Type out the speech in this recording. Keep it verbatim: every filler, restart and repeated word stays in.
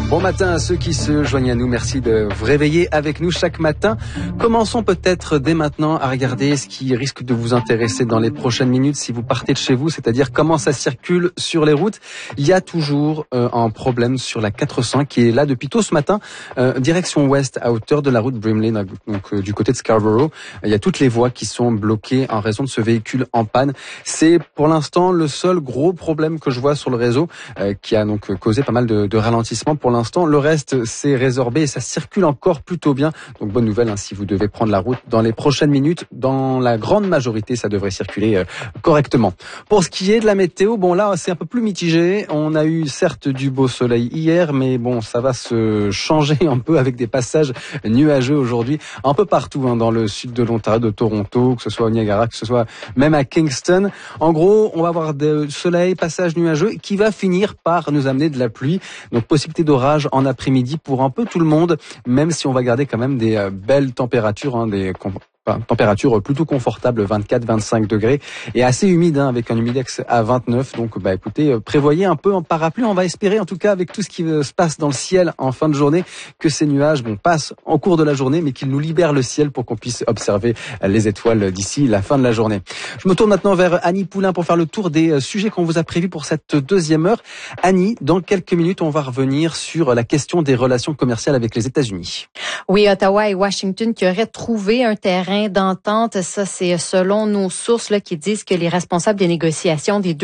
Bon matin à ceux qui se joignent à nous. Merci de vous réveiller avec nous chaque matin. Commençons peut-être dès maintenant à regarder ce qui risque de vous intéresser dans les prochaines minutes si vous partez de chez vous, c'est-à-dire comment ça circule sur les routes. Il y a toujours euh, un problème sur la quatre cents qui est là depuis tôt ce matin, euh, direction ouest à hauteur de la route Brimley, donc euh, du côté de Scarborough. Il y a toutes les voies qui sont bloquées en raison de ce véhicule en panne. C'est pour l'instant le seul gros problème que je vois sur le réseau euh, qui a donc causé pas mal de, de ralentissements pour l'instant. Le reste, c'est résorbé et ça circule encore plutôt bien. Donc, bonne nouvelle, hein, si vous devez prendre la route dans les prochaines minutes. Dans la grande majorité, ça devrait circuler euh, correctement. Pour ce qui est de la météo, bon là, c'est un peu plus mitigé. On a eu certes du beau soleil hier, mais bon, ça va se changer un peu avec des passages nuageux aujourd'hui. Un peu partout, hein, dans le sud de l'Ontario, de Toronto, que ce soit au Niagara, que ce soit même à Kingston. En gros, on va avoir du soleil, passage nuageux, qui va finir par nous amener de la pluie. Donc, possibilité d'orage en après-midi pour un peu tout le monde, même si on va garder quand même des euh, belles températures, hein, des com- enfin, températures plutôt confortables, vingt-quatre à vingt-cinq degrés, et assez humide, hein, avec un humidex à vingt-neuf. Donc, bah écoutez, euh, prévoyez un peu en parapluie. On va espérer, en tout cas, avec tout ce qui euh, se passe dans le ciel en fin de journée, que ces nuages bon, passent en cours de la journée, mais qu'ils nous libèrent le ciel pour qu'on puisse observer euh, les étoiles d'ici la fin de la journée. Je me tourne maintenant vers Annie Poulain pour faire le tour des euh, sujets qu'on vous a prévus pour cette deuxième heure. Annie, dans quelques minutes, on va revenir sur la question des relations commerciales avec les États-Unis. Oui, Ottawa et Washington qui auraient trouvé un terrain d'entente. Ça, c'est selon nos sources là, qui disent que les responsables des négociations des deux